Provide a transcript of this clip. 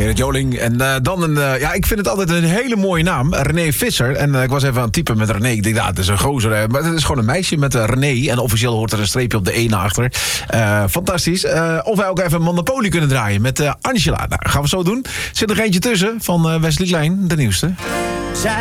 Gerrit Joling. En dan ik vind het altijd een hele mooie naam. René Visser. En ik was even aan het typen met René. Ik denk, het is een gozer. Maar het is gewoon een meisje met René. En officieel hoort er een streepje op de E naar achter. Fantastisch. Of wij ook even Monopoly kunnen draaien met Angela. Nou, gaan we zo doen. Zit er eentje tussen van Wesley Klein, de nieuwste.